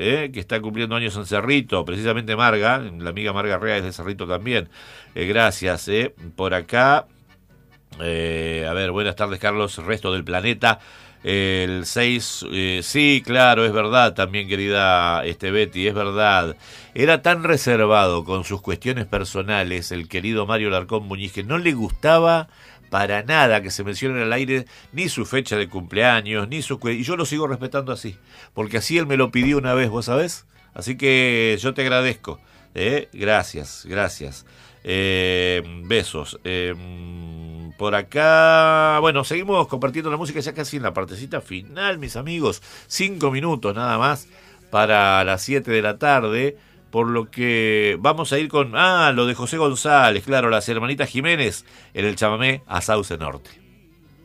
que está cumpliendo años en Cerrito, precisamente Marga, la amiga Marga Rea es de Cerrito también. Gracias, por acá. A ver, buenas tardes, Carlos, resto del planeta. El 6, sí, claro, es verdad también, querida Betty, es verdad. Era tan reservado con sus cuestiones personales el querido Mario Larcón Muñiz que no le gustaba para nada que se mencione al aire ni su fecha de cumpleaños, ni su... Y yo lo sigo respetando así, porque así él me lo pidió una vez, ¿vos sabés? Así que yo te agradezco. Gracias, gracias. Besos. Por acá, bueno, seguimos compartiendo la música ya casi en la partecita final, mis amigos. 5 minutos nada más para las 7 de la tarde. Por lo que vamos a ir con, lo de José González, claro, las hermanitas Jiménez en el chamamé a Sauce Norte.